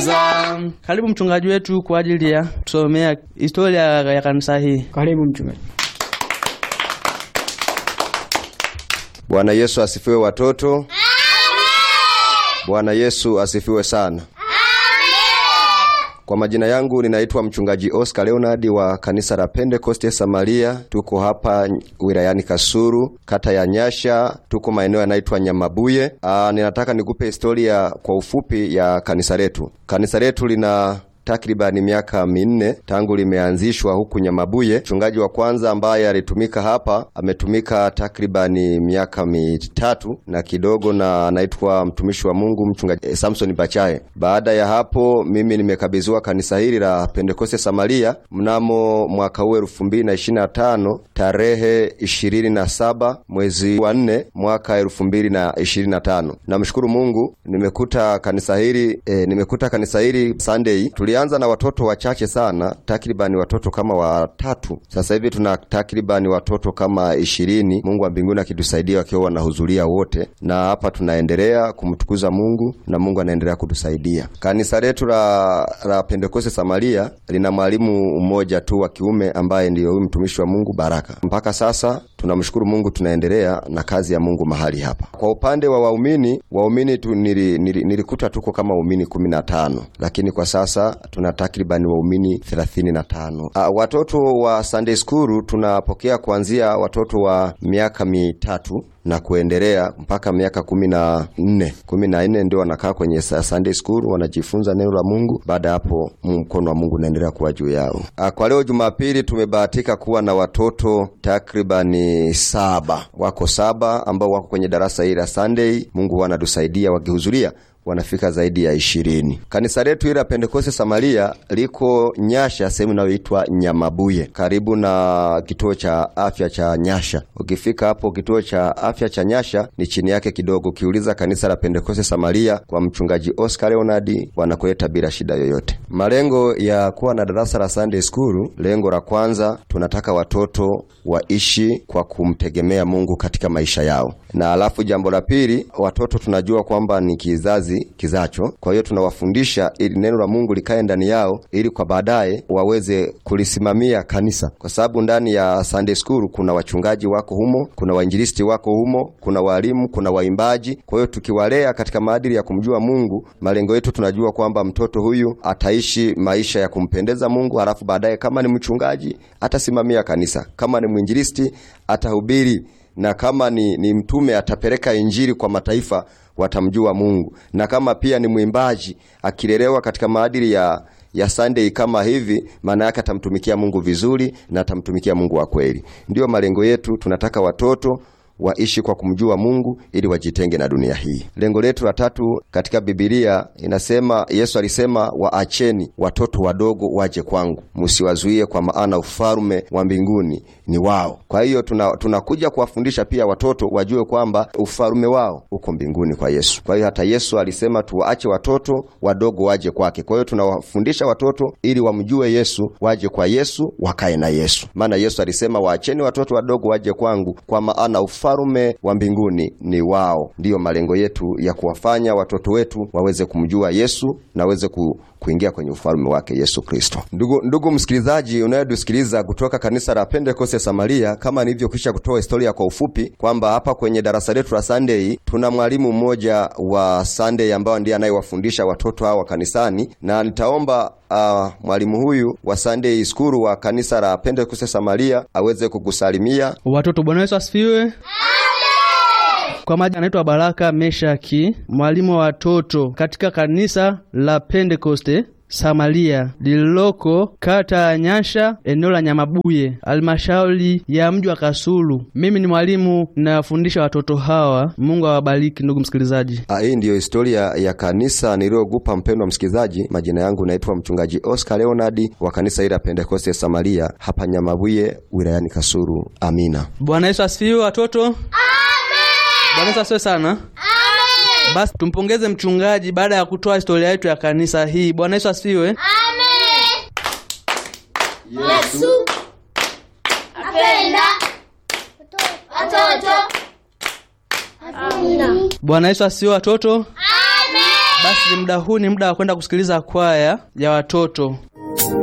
kupendeza. Karibu mchungaji wetu kwa ajili ya tusomea historia ya kanisa hii. Karibu mchungaji. Bwana Yesu asifiwe watoto. Amen. Bwana Yesu asifiwe sana. Kwa majina yangu ninaitwa mchungaji Oscar Leonard wa kanisa la Pentecoste Samaria. Tuko hapa wilayani Kasulu, kata ya Nyasha, tuko maeneo yanaitwa Nyamabuye. Ninataka nikupe historia kwa ufupi ya kanisa letu. Kanisa letu lina takribani miaka 4 tangu limeanzishwa huku Nyamabuye. Mchungaji wa kwanza ambaye alitumika hapa ametumika takribani miaka 3 na kidogo, na anaitwa mtumishi wa Mungu mchungaji Samson Bachaye. Baada ya hapo mimi nimekabidhiwa kanisa hili la Pentecoste Samaria mnamo mwaka huu 2025 tarehe 27 mwezi wa 4 mwaka 2025. Namshukuru Mungu nimekuta kanisa hili Sunday. Tulianza na watoto wachache sana, takribani watoto kama 3. Sasa hivi tuna takribani watoto kama 20. Mungu wa mbinguni akitusaidia wakiwa wanahudhuria wote, na hapa tunaendelea kumtukuza Mungu na Mungu anaendelea kutusaidia. Kanisa letu la Pentecoste Samaria lina mwalimu mmoja tu wa kiume ambaye ndiyo huyu mtumishi wa Mungu Baraka. Mpaka sasa tunamshukuru Mungu, tunaendelea na kazi ya Mungu mahali hapa. Kwa upande wa waumini nilikuta tuko kama waumini 15, lakini kwa sasa tuna takribani waumini 35. Watoto wa Sunday School tunapokea kuanzia watoto wa miaka 3 na kuendelea mpaka miaka 14 ndio wanakaa kwenye Sunday School, wanajifunza neno la Mungu. Baada hapo mkono wa Mungu unaendelea kuwa juu yao. Kwa leo Jumapili tumebahatika kuwa na watoto takribani 7. Wako 7 ambao wako kwenye darasa hili la Sunday. Mungu anatusaidia, wakihudhuria wanafika zaidi ya 20. Kanisa letu hili la Pentecoste Samaria liko Nyasha, sehemu inayoitwa Nyamabuye, karibu na kituo cha afya cha Nyasha. Ukifika hapo kituo cha afya cha Nyasha ni chini yake kidogo. Ukiuliza kanisa la Pentecoste Samaria kwa mchungaji Oscar Leonard wanakuleta bila shida yoyote. Malengo ya kuwa na darasa la Sunday School, lengo la kwanza, tunataka watoto waishi kwa kumtegemea Mungu katika maisha yao. Na alafu jambo la pili, watoto tunajua kwamba ni kizazi kizacho. Kwa hiyo tunawafundisha ili neno la Mungu likae ndani yao, ili kwa baadaye waweze kulisimamia kanisa. Kwa sababu ndani ya Sunday School kuna wachungaji wako humo, kuna wainjilisti wako humo, kuna walimu, kuna waimbaji. Kwa hiyo tukiwalea katika maadili ya kumjua Mungu, malengo yetu tunajua kwamba mtoto huyu ataishi maisha ya kumpendeza Mungu, halafu baadaye kama ni mchungaji atasimamia kanisa, kama ni mwinjilisti atahubiri, na kama ni mtume atapeleka injili kwa mataifa, watamjua Mungu. Na kama pia ni mwimbaji akilelewa katika maadili ya Sunday kama hivi, maana yake atamtumikia Mungu vizuri na atamtumikia Mungu wa kweli. Ndio malengo yetu. Tunataka watoto waishi kwa kumjua Mungu ili wajitenge na dunia hii. Lengo letu la 3 katika Biblia inasema, Yesu alisema, waacheni watoto wadogo waje kwangu, msiwazuie, kwa maana ufalme wa mbinguni ni wao. Kwa hiyo tunakuja kuwafundisha pia watoto wajue kwamba ufalme wao uko mbinguni kwa Yesu. Kwa hiyo hata Yesu alisema tuwaache watoto wadogo waje kwake. Kwa hiyo tunawafundisha watoto ili wamjue Yesu, waje kwa Yesu, wakae na Yesu. Maana Yesu alisema, waacheni watoto wadogo waje kwangu, kwa maana ufalme wa mbinguni ni wao. Ndiyo malengo yetu ya kuwafanya watoto wetu waweze kumjua Yesu na waweze kuingia kwenye ufalme wake Yesu Kristo. Ndugu msikilizaji unayetusikiliza kutoka kanisa la Pentecoste Samaria, kama nilivyokwisha kutoa historia kwa ufupi kwamba hapa kwenye darasa letu la Sunday tuna mwalimu mmoja wa Sunday ambao ndiye anayewafundisha watoto hawa kanisani, na nitaomba mwalimu huyu wa Sunday School wa kanisa la Pentecoste Samaria aweze kukusalimia. Watoto, Bwana Yesu asifiwe. Amen. Kwa majina anaitwa Baraka Meshaki, mwalimu wa watoto katika kanisa la Pentecoste Samaria lililoko kata ya Nyasha, eneo la Nyamabuye, halmashauri ya mji wa Kasulu. Mimi ni mwalimu ninafundisha watoto hawa. Mungu awabariki ndugu msikilizaji. Hii ndiyo historia ya kanisa niliyokupa mpendwa msikilizaji. Majina yangu naitwa mchungaji Oscar Leonard wa kanisa hili la Pentecoste Samaria hapa Nyamabuye wilayani Kasulu. Amina. Bwana Yesu asifiwe watoto. Amen. Bwana Yesu asifiwe sana. Amen. Basi tumpongeze mchungaji baada ya kutoa historia yetu ya kanisa hii. Bwana Yesu asifiwe. Amen. Yesu apenda watoto. Amina. Bwana Yesu asifiwe watoto. Amen. Basi muda huu ni muda wa kwenda kusikiliza kwaya ya watoto.